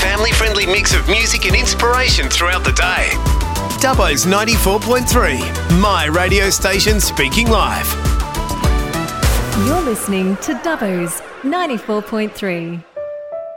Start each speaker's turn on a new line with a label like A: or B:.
A: family-friendly mix of music and inspiration throughout the day. Dubbo's 94.3, my radio station speaking live.
B: You're listening to Dubbo's 94.3.